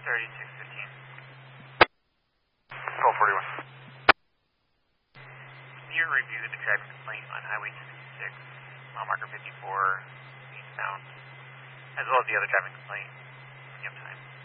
3615. Call 41. You review the traffic complaint on Highway 66, mile marker 54, eastbound, as well as the other traffic complaint when you have time.